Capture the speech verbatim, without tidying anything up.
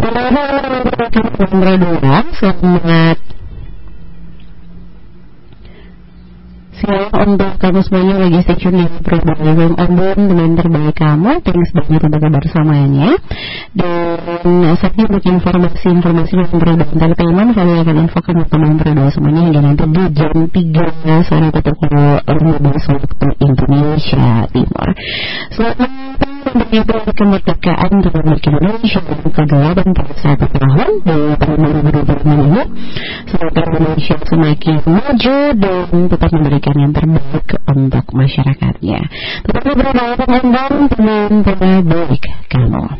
Selamat siang untuk kamu semuanya lagi stay tune di program album dengan terbaik kamu. Thanks banget udah kabar semuanya. Dan saat ini untuk informasi-informasi yang berbeda entertainment, saya akan infokan untuk teman-teman semuanya hingga nanti di jam tiga sore pukul lima belas waktu Indonesia Timur. Selamat menyambut kemerdekaan Republik Indonesia yang kedelapan puluh satu tahun di tahun dua ribu dua puluh ini. Semoga Indonesia semakin maju dan tetap memberikan yang terbaik untuk masyarakatnya. Tetap berdoa dan teman terbaik kamu.